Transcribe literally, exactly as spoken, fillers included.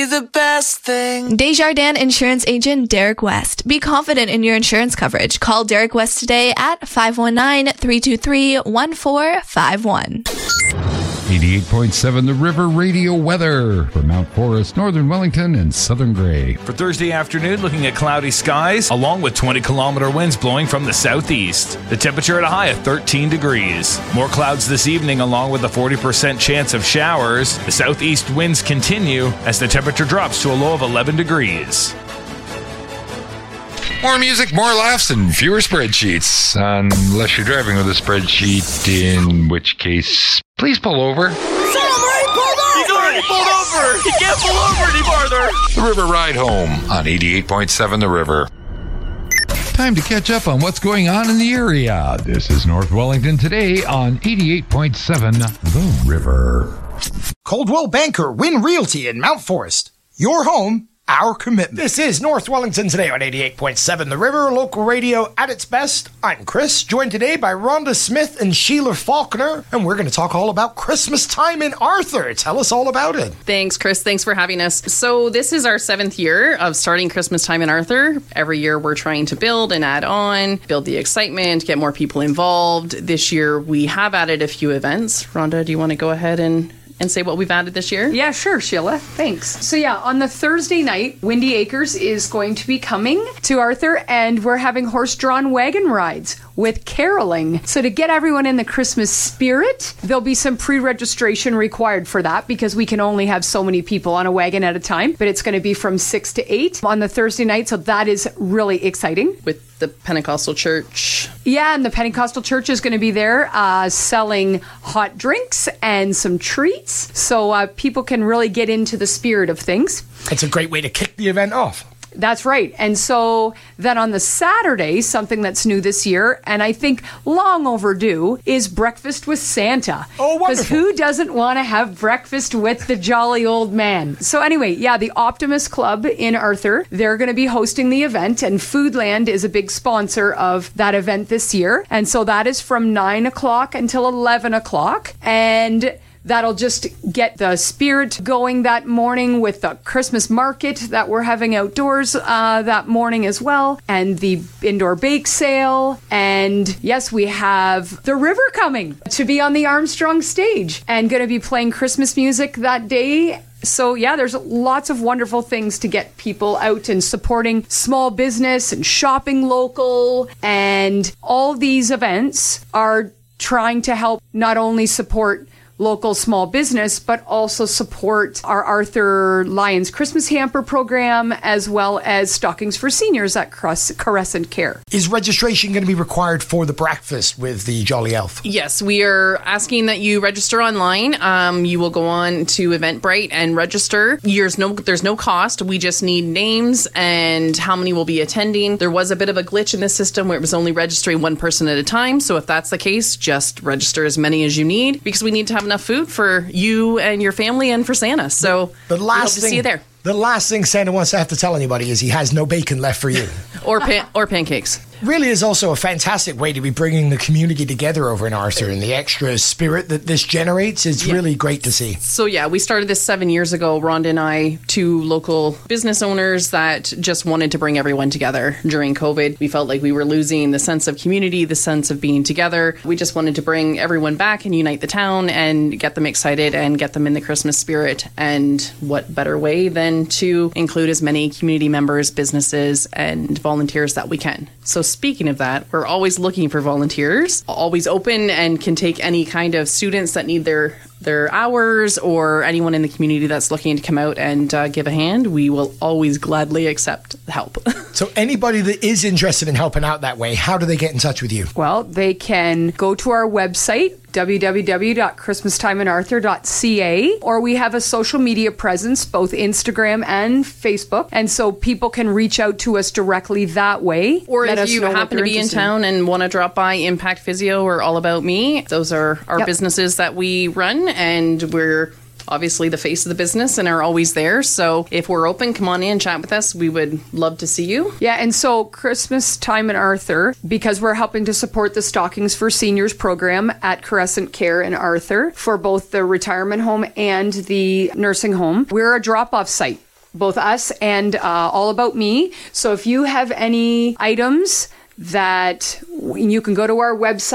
The best thing. Desjardins Insurance Agent Derek West. Be confident in your insurance coverage. Call Derek West today at five one nine, three two three, one four five one. eighty-eight point seven The River Radio weather for Mount Forest, Northern Wellington, and Southern Grey. For Thursday afternoon, looking at cloudy skies, along with twenty kilometer winds blowing from the southeast. The temperature at a high of thirteen degrees. More clouds this evening, along with a forty percent chance of showers. The southeast winds continue as the temperature drops to a low of eleven degrees. More music, more laughs, and fewer spreadsheets. Unless you're driving with a spreadsheet, in which case, please pull over. Sam already pulled over! He's already pulled over! He can't pull over any farther! The River Ride Home on eighty-eight point seven The River. Time to catch up on what's going on in the area. This is North Wellington today on eighty-eight point seven The River. Coldwell Banker Win Realty in Mount Forest. Your home, our commitment. This is North Wellington today on eighty-eight point seven The River, local radio at its best. I'm Chris, joined today by Rhonda Smith and Sheila Faulkner, and we're going to talk all about Christmas time in Arthur. Tell us all about it. Thanks, Chris. Thanks for having us. So this is our seventh year of starting Christmas time in Arthur. Every year we're trying to build and add on, build the excitement, get more people involved. This year we have added a few events. Rhonda, do you want to go ahead and... and say what we've added this year? Yeah, sure, Sheila. Thanks. So yeah, on the Thursday night, Windy Acres is going to be coming to Arthur, and we're having horse-drawn wagon rides with caroling. So to get everyone in the Christmas spirit, there'll be some pre-registration required for that because we can only have so many people on a wagon at a time, but it's going to be from six to eight on the Thursday night, so that is really exciting. With the Pentecostal Church. Yeah, and the Pentecostal Church is going to be there uh, selling hot drinks and some treats, so uh, people can really get into the spirit of things. It's a great way to kick the event off. That's right. And so then on the Saturday, something that's new this year, and I think long overdue, is Breakfast with Santa. Oh, wonderful. Because who doesn't want to have breakfast with the jolly old man? So anyway, yeah, the Optimist Club in Arthur, they're going to be hosting the event, and Foodland is a big sponsor of that event this year. And so that is from nine o'clock until eleven o'clock. And that'll just get the spirit going that morning with the Christmas market that we're having outdoors uh, that morning as well, and the indoor bake sale. And yes, we have the river coming to be on the Armstrong stage and going to be playing Christmas music that day. So yeah, there's lots of wonderful things to get people out and supporting small business and shopping local. And all these events are trying to help not only support local small business, but also support our Arthur Lions Christmas Hamper program, as well as Stockings for Seniors at Crescent Care. Is registration going to be required for the breakfast with the Jolly Elf? Yes, we are asking that you register online. Um, you will go on to Eventbrite and register. There's no, there's no cost. We just need names and how many will be attending. There was a bit of a glitch in the system where it was only registering one person at a time. So if that's the case, just register as many as you need, because we need to have enough food for you and your family and for Santa. So the last we hope to thing, see you there. The last thing Santa wants to have to tell anybody is he has no bacon left for you. or pan- or pancakes. Really is also a fantastic way to be bringing the community together over in Arthur, and the extra spirit that this generates is yeah. really great to see. So yeah, we started this seven years ago, Rhonda and I, two local business owners that just wanted to bring everyone together during COVID. We felt like we were losing the sense of community, the sense of being together. We just wanted to bring everyone back and unite the town and get them excited and get them in the Christmas spirit. And what better way than to include as many community members, businesses, and volunteers that we can. So speaking of that, we're always looking for volunteers, always open, and can take any kind of students that need their their hours, or anyone in the community that's looking to come out and uh, give a hand. We will always gladly accept help. So anybody that is interested in helping out that way, how do they get in touch with you? Well, they can go to our website, w w w dot christmas time in arthur dot c a, or we have a social media presence, both Instagram and Facebook, and so people can reach out to us directly that way. Or if you happen to be in town and want to drop by Impact Physio or All About Me, those are our yep. businesses that we run, and we're obviously the face of the business and are always there. So if we're open, come on in, chat with us. We would love to see you. Yeah, and so Christmas Time in Arthur, because we're helping to support the Stockings for Seniors program at Crescent Care in Arthur for both the retirement home and the nursing home, we're a drop-off site. both us and uh, All About Me. So if you have any items that you can go to our website,